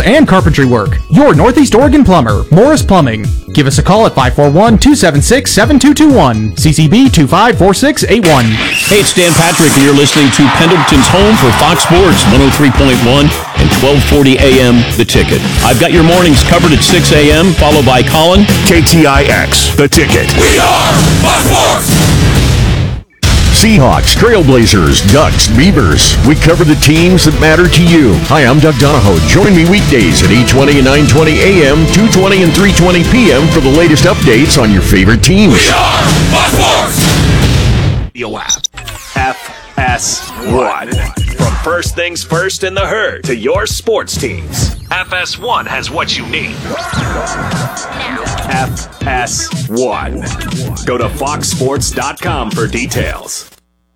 and carpentry work. Your Northeast Oregon plumber, Morris Plumbing. Give us a call at 541-276-7221. CCB 254681. Hey, it's Dan Patrick, and you're listening to Pendleton's home for Fox Sports 103.1 and 1240 AM, The Ticket. I've got your mornings covered at 6 a.m., followed by Colin. KTIX, The Ticket. We are Fox Sports! Seahawks, Trailblazers, Ducks, Beavers. We cover the teams that matter to you. Hi, I'm Doug Donahoe. Join me weekdays at 8:20 and 9:20 a.m., 2:20 and 3:20 p.m. for the latest updates on your favorite teams. We are Fox Sports! Yo app. FS1. From first things first in the herd to your sports teams. FS1 has what you need. FS1. Go to foxsports.com for details.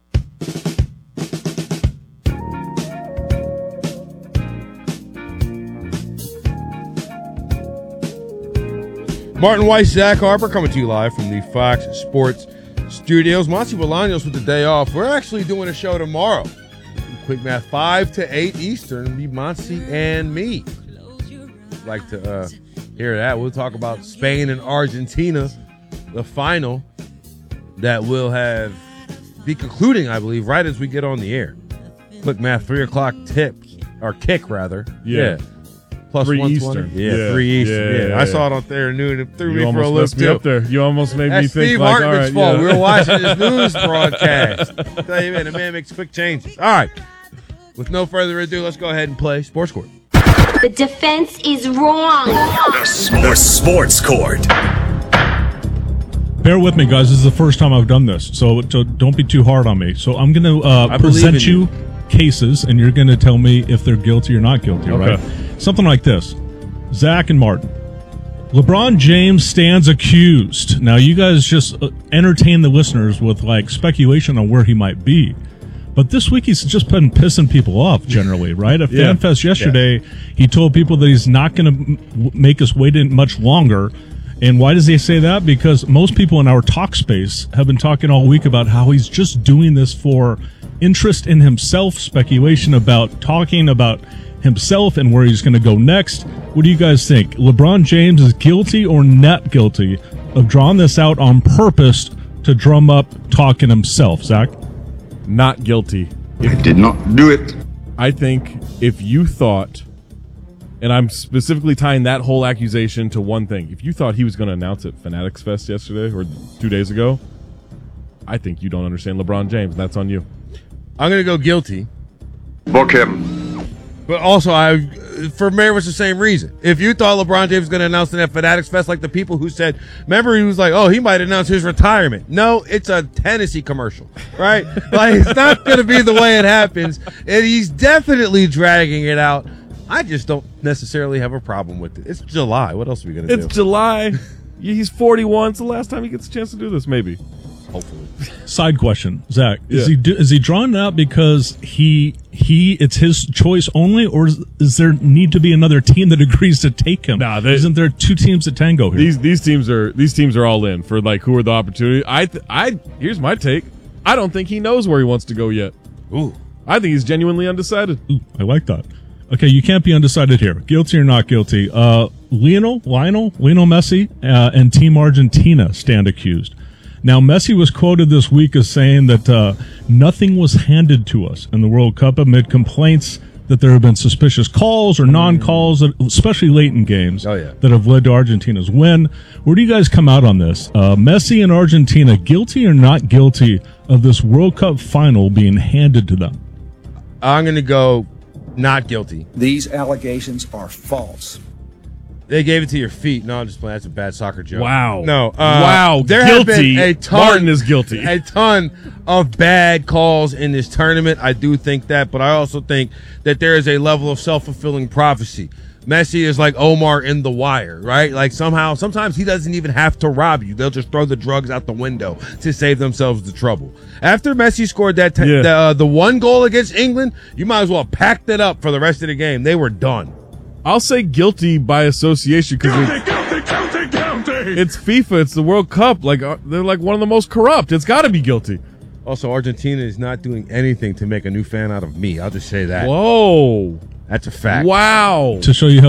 Martin Weiss, Zach Harper coming to you live from the Fox Sports Studios. Monty Bolaños with the day off. We're actually doing a show tomorrow. Quick math, 5 to 8 Eastern. It'll be Monty and me. Like to hear that. We'll talk about Spain and Argentina, the final that will be concluding, I believe, right as we get on the air. Quick math, 3 o'clock kick rather. Yeah. Plus 3 120. Eastern. Yeah, 3 Eastern. Yeah. I saw it on there at noon. It threw me for a loop, too. Up there. You almost made me think Steve like, Hartman's all right, fault. yeah. We were watching his news broadcast. Tell you, man, the man makes quick changes. All right. With no further ado, let's go ahead and play Sports Court. The defense is wrong. The Sports Court. Bear with me, guys. This is the first time I've done this, so don't be too hard on me. So I'm going to present you cases, and you're going to tell me if they're guilty or not guilty, Okay. right? Something like this. Zach and Martin. LeBron James stands accused. Now, you guys just entertain the listeners with, like, speculation on where he might be. But this week, he's just been pissing people off, generally, right? At FanFest yesterday, he told people that he's not going to make us wait in much longer. And why does he say that? Because most people in our talk space have been talking all week about how he's just doing this for interest in himself, speculation about talking about himself and where he's going to go next. What do you guys think? LeBron James is guilty or not guilty of drawing this out on purpose to drum up talking himself? Zach? Not guilty. I did not do it. I think if you thought, and I'm specifically tying that whole accusation to one thing, if you thought he was going to announce at Fanatics Fest yesterday or 2 days ago, I think you don't understand LeBron James. That's on you. I'm going to go guilty. Book him. But also, for very much the same reason. If you thought LeBron James was going to announce it at Fanatics Fest, like the people who said, remember he was like, oh, he might announce his retirement. No, it's a Tennessee commercial, right? Like, it's not going to be the way it happens. And he's definitely dragging it out. I just don't necessarily have a problem with it. It's July. What else are we going to do? It's July. He's 41. It's the last time he gets a chance to do this, maybe. Hopefully. Side question, Zach. Is he drawing it out because it's his choice only, or does there need to be another team that agrees to take him? Nah, isn't there two teams at tango here? These teams are all in for, like, who are the opportunity. Here's my take. I don't think he knows where he wants to go yet. Ooh. I think he's genuinely undecided. Ooh, I like that. Okay, you can't be undecided here. Guilty or not guilty? Lionel Messi and Team Argentina stand accused. Now, Messi was quoted this week as saying that nothing was handed to us in the World Cup amid complaints that there have been suspicious calls or non-calls, especially late in games, that have led to Argentina's win. Where do you guys come out on this? Messi and Argentina, guilty or not guilty of this World Cup final being handed to them? I'm going to go not guilty. These allegations are false. They gave it to your feet. No, I'm just playing. That's a bad soccer joke. Wow. No. Wow. There guilty. have been a ton, Martin is guilty. A ton of bad calls in this tournament. I do think that, but I also think that there is a level of self-fulfilling prophecy. Messi is like Omar in The Wire, right? Like sometimes he doesn't even have to rob you. They'll just throw the drugs out the window to save themselves the trouble. After Messi scored that the one goal against England, you might as well have packed it up for the rest of the game. They were done. I'll say guilty by association because it's FIFA. It's the World Cup. Like they're like one of the most corrupt. It's got to be guilty. Also, Argentina is not doing anything to make a new fan out of me. I'll just say that. Whoa. That's a fact. Wow. To show you how